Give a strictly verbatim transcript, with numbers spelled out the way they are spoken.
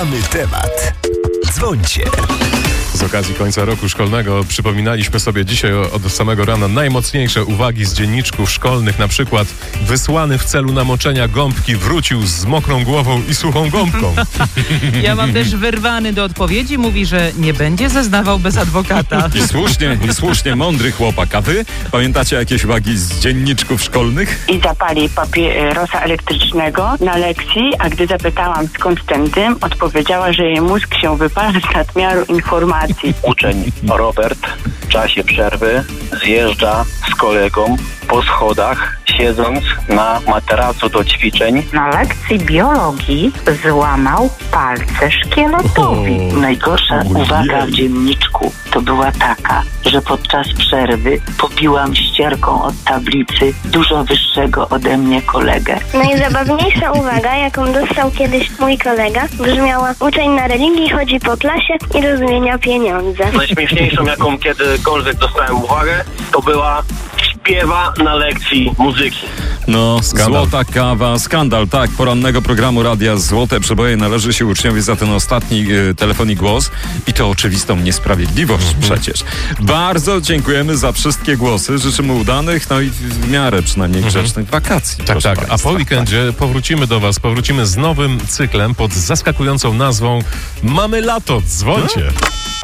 Mamy temat. Dzwońcie. Z okazji końca roku szkolnego przypominaliśmy sobie dzisiaj od samego rana najmocniejsze uwagi z dzienniczków szkolnych, na przykład wysłany w celu namoczenia gąbki wrócił z mokrą głową i suchą gąbką. Ja mam też wyrwany do odpowiedzi, mówi, że nie będzie zeznawał bez adwokata. I słusznie, i słusznie, mądry chłopak. A wy pamiętacie jakieś uwagi z dzienniczków szkolnych? I zapali papierosa elektrycznego na lekcji, a gdy zapytałam skąd ten dym, odpowiedziała, że jej mózg się wypala z nadmiaru informacji. Uczeń Robert w czasie przerwy zjeżdża z kolegą po schodach, siedząc na materacu do ćwiczeń. Na lekcji biologii złamał palce szkieletowi. Najgorsza uwaga w dzienniczku to była taka, że podczas przerwy pobiłam ścierką od tablicy dużo wyższego ode mnie kolegę. Najzabawniejsza uwaga, jaką dostał kiedyś mój kolega, brzmiała: uczeń na religii chodzi po klasie i rozmienia pieniądze. Najśmieszniejszą, jaką kiedykolwiek dostałem uwagę, to była: śpiewa na lekcji muzyki. No, Skandal. złota kawa, skandal, tak. Porannego programu Radia Złote Przeboje należy się uczniowi za ten ostatni y, telefon i głos. I to oczywistą niesprawiedliwość przecież. Bardzo dziękujemy za wszystkie głosy. Życzymy udanych, no i w miarę przynajmniej grzecznych wakacji. Tak, proszę tak. A państwa. po weekendzie powrócimy do was, powrócimy z nowym cyklem pod zaskakującą nazwą Mamy lato, dzwońcie.